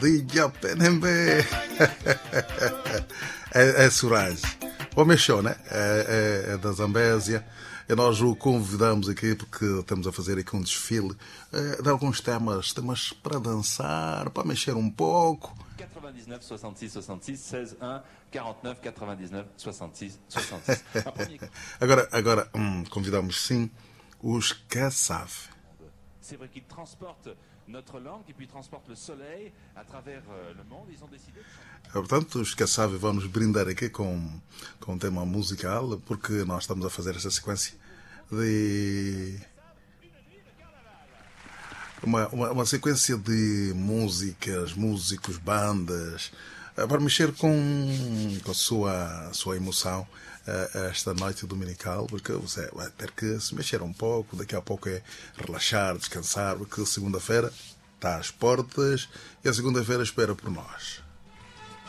DJ PNB. É Suraj. O mexeu, né? É da Zambésia. E nós o convidamos aqui porque estamos a fazer aqui um desfile de alguns temas para dançar, para mexer um pouco. 99 66 66 16 1 49 99 66 66. Agora convidamos sim os Kassav. C'est vrai qu'ils transportent notre langue et puis transportent le soleil à travers le monde. Ils ont décidé de chanter. Portanto, os Kassav vão nos brindar aqui com um tema musical, porque nós estamos a fazer esta sequência de uma sequência de músicas, músicos, bandas, para mexer com a sua emoção esta noite dominical, porque você vai ter que se mexer um pouco, daqui a pouco é relaxar, descansar, porque segunda-feira está às portas e a segunda-feira espera por nós.